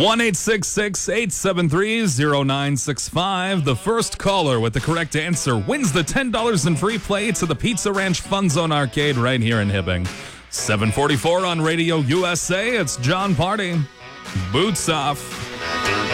1-866-873-0965. The first caller with the correct answer wins the $10 in free play to the Pizza Ranch Fun Zone Arcade right here in Hibbing. 744 on Radio USA. It's John Party. Boots off.